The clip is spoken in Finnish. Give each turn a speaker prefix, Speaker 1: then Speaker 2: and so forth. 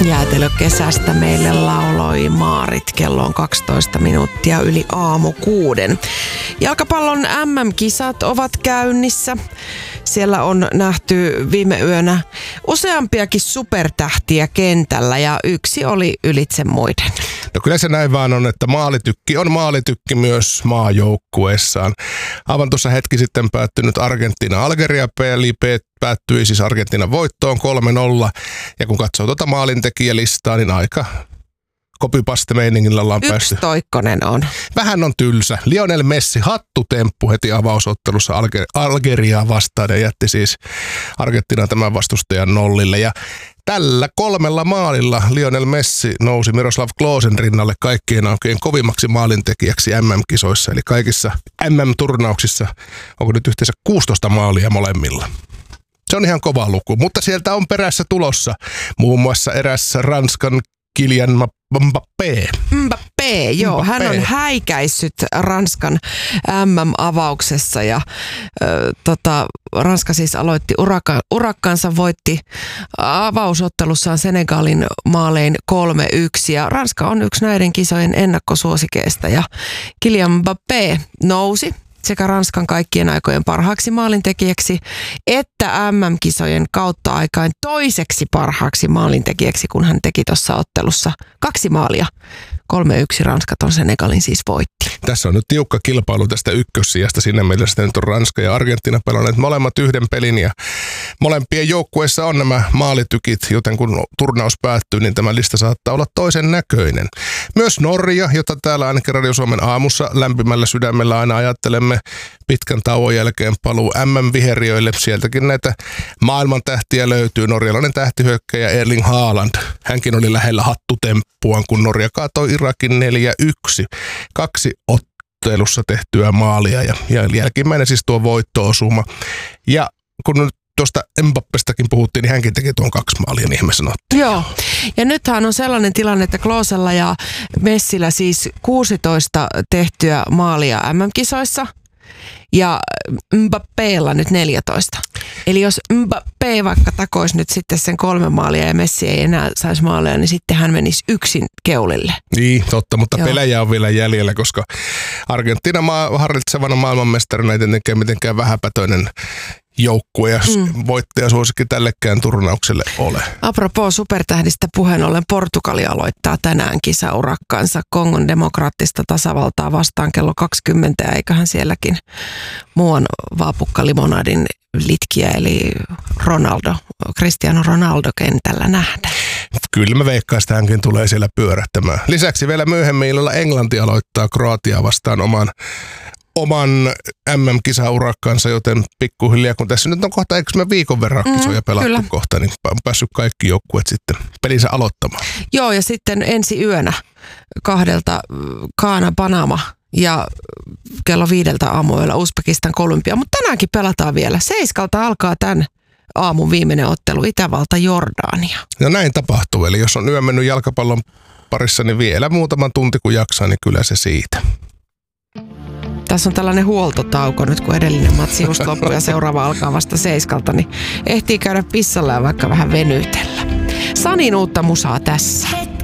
Speaker 1: Jäätelökesästä meille lauloi Maarit. Kello on 12 minuuttia yli aamu 6. Jalkapallon MM-kisat ovat käynnissä. Siellä on nähty viime yönä useampiakin supertähtiä kentällä ja yksi oli ylitse muiden.
Speaker 2: No kyllä se näin vaan on, että maalitykki on maalitykki myös maajoukkueessaan. Aivan tuossa hetki sitten päättynyt Argentiina-Algeria-peli päättyi siis Argentiinan voittoon 3-0. Ja kun katsoo tuota maalintekijälistaa, niin aika copy-paste-meiningillä ollaan päästy.
Speaker 1: Yksitoikkonen on.
Speaker 2: Vähän on tylsä. Lionel Messi hattutemppu heti avausottelussa Algeriaa vastaan ja jätti siis Argentiinan tämän vastustajan nollille. Ja tällä 3 maalilla Lionel Messi nousi Miroslav Klosen rinnalle kaikkien aikojen kovimmaksi maalintekijäksi MM-kisoissa. Eli kaikissa MM-turnauksissa onko nyt yhteensä 16 maalia molemmilla. Se on ihan kova luku, mutta sieltä on perässä tulossa muun muassa erässä Ranskan Kylian Mbappé.
Speaker 1: Mbappé, joo. Hän on häikäissyt Ranskan MM-avauksessa ja Ranska siis aloitti urakkansa, voitti avausottelussaan Senegalin maalein 3-1 ja Ranska on yksi näiden kisojen ennakkosuosikeista ja Kylian Mbappé nousi sekä Ranskan kaikkien aikojen parhaaksi maalintekijäksi että MM-kisojen kautta aikain toiseksi parhaaksi maalintekijäksi, kun hän teki tuossa ottelussa 2 maalia. 3-1 Ranska ton Senegalin siis voitti.
Speaker 2: Tässä on nyt tiukka kilpailu tästä ykkössijasta. Siinä mielessä nyt on Ranska ja Argentiina pelanneet molemmat yhden pelin ja molempien joukkueissa on nämä maalitykit, joten kun turnaus päättyy, niin tämä lista saattaa olla toisen näköinen. Myös Norja, jota täällä ainakin Radio Suomen aamussa lämpimällä sydämellä aina ajattelemme pitkän tauon jälkeen paluu MM-viheriöille. Sieltäkin näitä maailman tähtiä löytyy. Norjalainen tähtihyökkäjä Erling Haaland. Hänkin oli lähellä hattutemppuaan, kun Norja kaatoi Irakin 4-1. 2 ottelussa tehtyä maalia ja jälkimmäinen siis tuo voitto-osuma. Ja kun nyt tuosta Mbappestakin puhuttiin, niin hänkin teki tuon 2 maalia, niin me sanottiin.
Speaker 1: Joo, ja nythän on sellainen tilanne, että Klosella ja Messillä siis 16 tehtyä maalia MM-kisoissa ja Mbappélla nyt 14. Eli jos Mbappé vaikka takoisi nyt sitten sen 3 maalia ja Messi ei enää saisi maalia, niin sitten hän menisi yksin keulille.
Speaker 2: Niin, totta, mutta pelejä on vielä jäljellä, koska Argentiina harjoittavana maailmanmestarina ei tietenkään mitenkään vähäpätöinen joukkue ja voittajasuosikki tällekään turnaukselle ole.
Speaker 1: Apropos supertähdistä puheen ollen, Portugali aloittaa tänään kisaurakkansa Kongon demokraattista tasavaltaa vastaan kello 20, eiköhän sielläkin muuan vaapukka-limonadin litkiä eli Cristiano Ronaldo kentällä nähdä.
Speaker 2: Kyllä mä veikkaan, että hänkin tulee siellä pyörähtämään. Lisäksi vielä myöhemmin illalla Englanti aloittaa Kroatiaa vastaan oman MM-kisaurakkansa, joten pikkuhiljaa, kun tässä nyt on kohta, eikö me viikon verran kisoja pelattu kyllä kohta, niin on päässyt kaikki joukkueet sitten pelinsä aloittamaan.
Speaker 1: Joo, ja sitten ensi yönä 2 Ghana, Panama ja kello 5 aamuyöllä Uzbekistan, Kolumbia, mutta tänäänkin pelataan vielä. 7 alkaa tämän aamun viimeinen ottelu, Itävalta, Jordania.
Speaker 2: Ja näin tapahtuu, eli jos on yö mennyt jalkapallon parissa, niin vielä muutaman tunti kun jaksaa, niin kyllä se siitä.
Speaker 1: Tässä on tällainen huoltotauko nyt, kun edellinen matsi just loppui ja seuraava alkaa vasta 7, niin ehtii käydä pissalla ja vaikka vähän venytellä. Sanin uutta musaa tässä.